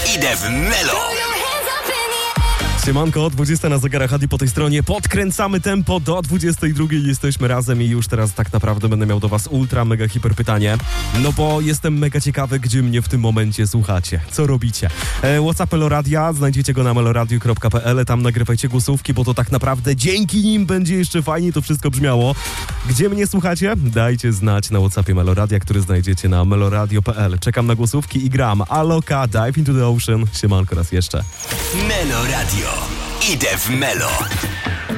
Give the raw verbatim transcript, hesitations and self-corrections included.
Idę w Melo. Siemanko, dwudziesta na zegarach, Adi po tej stronie. Podkręcamy tempo do dwudziestej drugiej. Jesteśmy razem i już teraz tak naprawdę będę miał do was ultra, mega, hiper pytanie. No bo jestem mega ciekawy, gdzie mnie w tym momencie słuchacie. Co robicie? E, WhatsApp Meloradia, znajdziecie go na meloradio kropka p l. Tam nagrywajcie głosówki, bo to tak naprawdę dzięki nim będzie jeszcze fajnie to wszystko brzmiało. Gdzie mnie słuchacie? Dajcie znać na WhatsAppie Meloradia, który znajdziecie na meloradio kropka p l. Czekam na głosówki i gram. Aloka, Dive into the Ocean. Siemanko raz jeszcze. Melo Radio. Idę w Melo.